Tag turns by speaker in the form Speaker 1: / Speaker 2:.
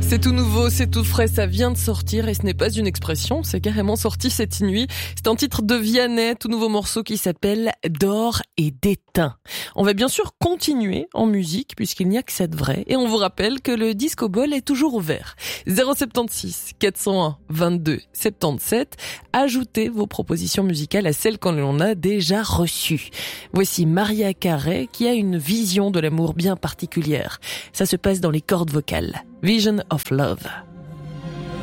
Speaker 1: C'est tout nouveau, c'est tout frais, ça vient de sortir et ce n'est pas une expression, c'est carrément sorti cette nuit. C'est un titre de Vianney, tout nouveau morceau qui s'appelle D'or et d'étain. On va bien sûr continuer en musique puisqu'il n'y a que ça de vrai et on vous rappelle que le Disco Ball est toujours ouvert. 076 401 22 77. Ajoutez vos propositions musicales à celles qu'on en a déjà reçues. Voici Maria Carey qui a une vision de l'amour bien particulière. Ça se passe dans les cordes vocales. Vision of Love.